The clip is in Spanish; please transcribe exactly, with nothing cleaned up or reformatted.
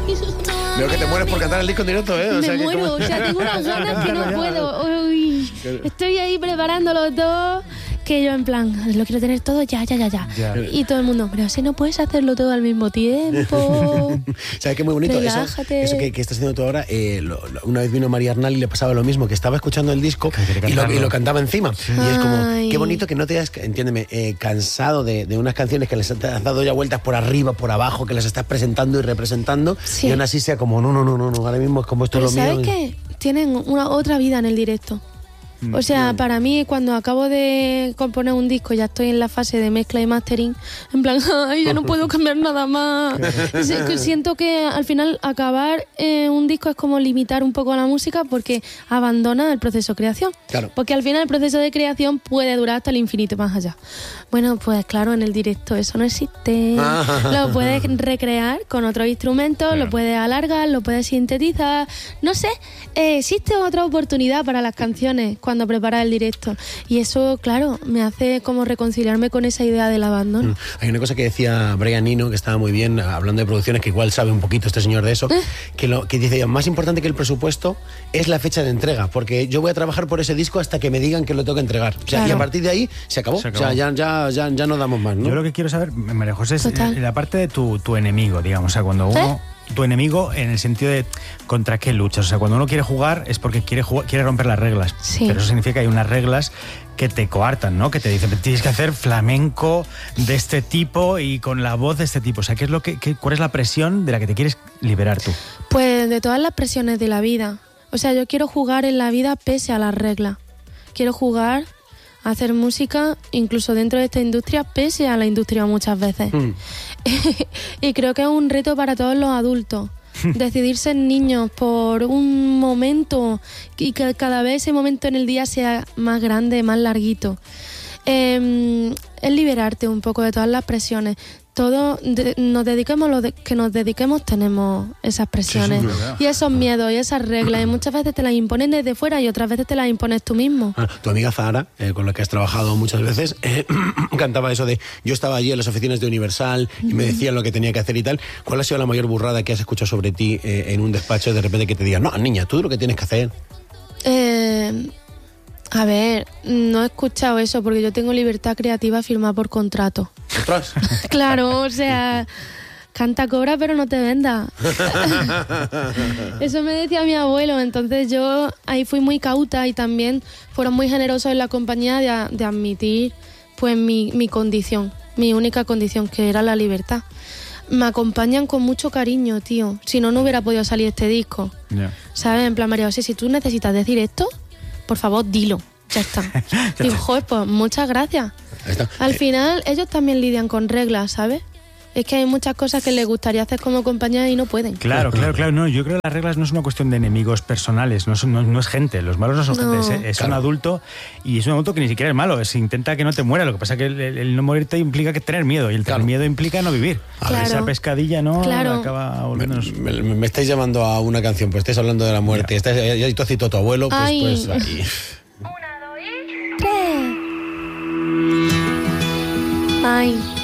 Veo que te mueres por cantar el disco en directo, ¿eh? O Me sea, que muero, como... o sea, tengo unas ganas que no puedo. Uy, estoy ahí preparándolo todo, que yo en plan, lo quiero tener todo ya, ya, ya, ya. ya. Y todo el mundo, pero si no puedes hacerlo todo al mismo tiempo. ¿Sabes qué muy bonito? Relájate. Eso, eso que, que estás haciendo tú ahora, eh, lo, lo, una vez vino María Arnal y le pasaba lo mismo, que estaba escuchando el disco y lo, y lo cantaba encima. Sí. Y es como, Ay. qué bonito que no te hayas, entiéndeme, eh, cansado de, de unas canciones que les has dado ya vueltas por arriba, por abajo, que las estás presentando y representando, sí. y aún así sea como, no, no, no, no, no, ahora mismo es como esto pero es lo ¿sabes mío. ¿sabes qué? Tienen una otra vida en el directo. O sea, para mí, cuando acabo de componer un disco, ya estoy en la fase de mezcla y mastering, en plan, ay, ya no puedo cambiar nada más. Siento que al final acabar eh, un disco es como limitar un poco la música porque abandona el proceso de creación. Claro. Porque al final el proceso de creación puede durar hasta el infinito más allá. Bueno, pues claro, en el directo eso no existe. Lo puedes recrear con otros instrumentos, claro. lo puedes alargar, lo puedes sintetizar. No sé, eh, existe otra oportunidad para las canciones cuando preparas el directo. Y eso, claro, me hace como reconciliarme con esa idea del abandono. Mm. Hay una cosa que decía Brian Eno, que estaba muy bien, hablando de producciones, que igual sabe un poquito este señor de eso, ¿Eh? que, lo, que dice, más importante que el presupuesto es la fecha de entrega, porque yo voy a trabajar por ese disco hasta que me digan que lo tengo que entregar. O sea, claro. y a partir de ahí se acabó. Se acabó. O sea, ya, ya, ya, ya no damos más, ¿no? Yo lo que quiero saber, María José, es Total. la parte de tu, tu enemigo, digamos, o sea, cuando uno... ¿Eh? Tu enemigo en el sentido de contra qué luchas. O sea, cuando uno quiere jugar es porque quiere jugar, quiere romper las reglas. Sí. Pero eso significa que hay unas reglas que te coartan, ¿no? Que te dicen, tienes que hacer flamenco de este tipo y con la voz de este tipo. O sea, ¿qué es lo que, qué, ¿cuál es la presión de la que te quieres liberar tú? Pues de todas las presiones de la vida. O sea, yo quiero jugar en la vida pese a las reglas. Quiero jugar... hacer música incluso dentro de esta industria, pese a la industria muchas veces. Mm. Y creo que es un reto para todos los adultos. Decidir ser niños por un momento y que cada vez ese momento en el día sea más grande, más larguito. Eh, es liberarte un poco de todas las presiones. Todos de, nos dediquemos lo de, que nos dediquemos tenemos esas presiones sí, sí, y esos miedos y esas reglas y muchas veces te las imponen desde fuera y otras veces te las impones tú mismo. Ah, tu amiga Zahara, eh, con la que has trabajado muchas veces, eh, cantaba eso de yo estaba allí en las oficinas de Universal y me decían lo que tenía que hacer y tal. ¿Cuál ha sido la mayor burrada que has escuchado sobre ti eh, en un despacho de repente que te digan, no, niña, tú lo que tienes que hacer? Eh... A ver, no he escuchado eso porque yo tengo libertad creativa firmada por contrato. ¿Otras? Claro, o sea, canta, cobra, pero no te venda. Eso me decía mi abuelo, entonces yo ahí fui muy cauta y también fueron muy generosos en la compañía de, de admitir pues mi, mi condición, mi única condición, que era la libertad. Me acompañan con mucho cariño, tío. Si no, no hubiera podido salir este disco. Yeah. ¿Sabes? En plan, María José, si tú necesitas decir esto, por favor, dilo. Ya está. Digo, joder, pues muchas gracias. Al final, ellos también lidian con reglas, ¿sabes? Es que hay muchas cosas que les gustaría hacer como compañía y no pueden. Claro, claro, claro. No, yo creo que las reglas no es una cuestión de enemigos personales, no, son, no, no es gente, los malos no son no, gente, es, es claro. un adulto y es un adulto que ni siquiera es malo, es intenta que no te muera, lo que pasa es que el, el, el no morirte implica que tener miedo y el tener claro. miedo implica no vivir. Claro. Esa pescadilla no claro. acaba volviéndonos... Me, me, me estáis llamando a una canción, pues estáis hablando de la muerte, ya estáis, ya tú has citado a tu abuelo, pues... Ay. pues ahí. Una, dos y... tres. Ay...